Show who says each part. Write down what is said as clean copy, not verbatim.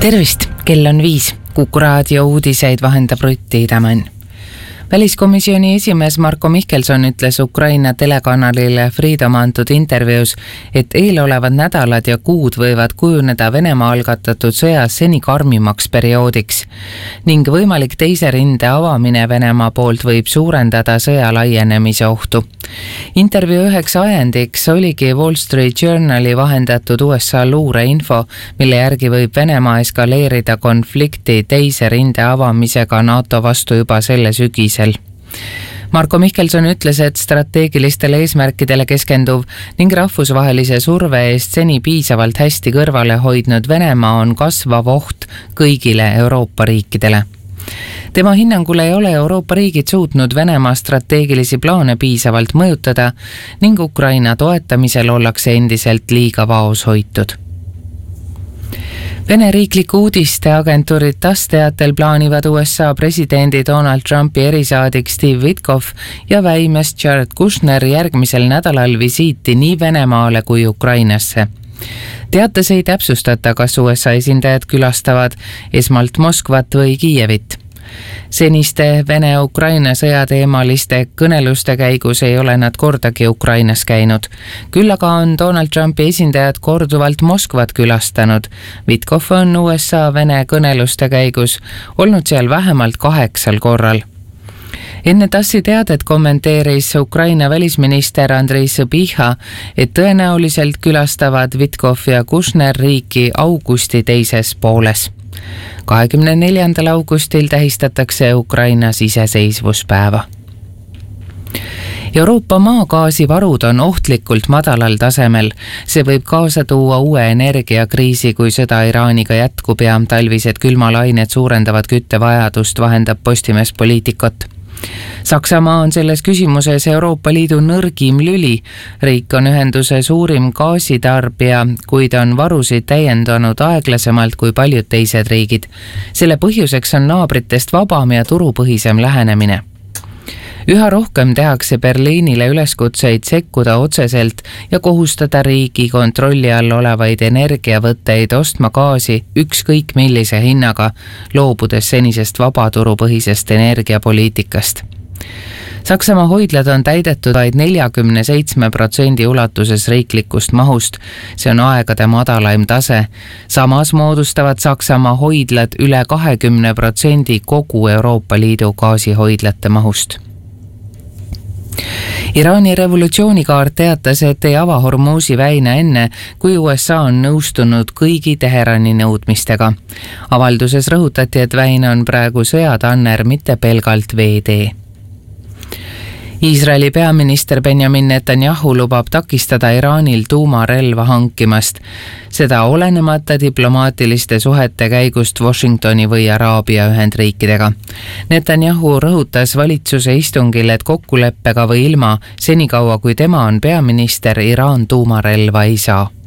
Speaker 1: Tervist, kell on 5. Kuku raadio uudiseid vahendab Rutti Idamann. Väliskomisjoni esimees Marko Mihkelson ütles Ukraina telekanalile Freedom antud intervjuus, et eelolevad nädalad ja kuud võivad kujuneda Venemaa algatatud sõjas seni karmimaks perioodiks ning võimalik teise rinde avamine Venemaa poolt võib suurendada sõja laienemise ohtu. Intervjuu üheks ajendiks oligi Wall Street Journali vahendatud USA luureinfo, mille järgi võib Venemaa eskaleerida konflikti teise rinde avamisega NATO vastu juba selle sügisel. Marko Mihkelson ütles, et strateegilistele eesmärkidele keskenduv ning rahvusvahelise surve eest seni piisavalt hästi kõrvale hoidnud Venemaa on kasvav oht kõigile Euroopa riikidele. Tema hinnangul ei ole Euroopa riigid suutnud Venemaa strateegilisi plaane piisavalt mõjutada ning Ukraina toetamisel ollakse endiselt liiga vaos hoitud. Vene riikliku uudisteagentuurid TASS teatel plaanivad USA presidendi Donald Trumpi erisaadik Steve Witkoff ja väimes Jared Kushner järgmisel nädalal visiiti nii Venemaale kui Ukrainasse. Teates ei täpsustata, kas USA esindajad külastavad esmalt Moskvat või Kiievit. Seniste Vene-Ukraina sõjateemaliste kõneluste käigus ei ole nad kordagi Ukrainas käinud. Küll aga on Donald Trumpi esindajad korduvalt Moskvat külastanud. Witkoff on USA Vene kõneluste käigus olnud seal vähemalt 8 korral. Enne TASSi teadet kommenteeris Ukraina välisminister Andrei Sõbiha, et tõenäoliselt külastavad Witkoff ja Kushner riiki augusti teises pooles. 24. augustil tähistatakse Ukrainas iseseisvuspäeva. Euroopa maagaasivarud on ohtlikult madalal tasemel. See võib kaasa tuua uue energiakriisi, kui sõda Iraaniga jätkub ja talvised külmalained suurendavad küttevajadust, vahendab Postimees Poliitikot. Saksamaa on selles küsimuses Euroopa Liidu nõrgim lüli. Riik on ühenduse suurim gaasitarbija, kuid on varusid täiendanud aeglasemalt kui paljud teised riigid. Selle põhjuseks on naabritest vabam ja turupõhisem lähenemine. Üha rohkem tehakse Berliinile üleskutseid sekkuda otseselt ja kohustada riigi kontrolli all olevaid energiavõtteid ostma gaasi ükskõik millise hinnaga, loobudes senisest vabaturupõhisest energiapoliitikast. Saksamaa hoidlad on täidetud vaid 47% ulatuses riiklikust mahust. See on aegade madalaim tase. Samas moodustavad Saksamaa hoidlad üle 20% kogu Euroopa Liidu gaasihoidlate mahust. Iraani revolutsioonikaart teatas, et ei ava Hormuzi väina enne, kui USA on nõustunud kõigi Teherani nõudmistega. Avalduses rõhutati, et väin on praegu sõjatanner, mitte pelgalt veetee. Iisraeli peaminister Benjamin Netanyahu lubab takistada Iraanil tuumarelva hankimast. Seda olenemata diplomaatiliste suhete käigust Washingtoni või Araabia Ühendriikidega. Netanyahu rõhutas valitsuse istungil, et kokkuleppega või ilma, senikaua kui tema on peaminister, Iraan tuumarelva ei saa.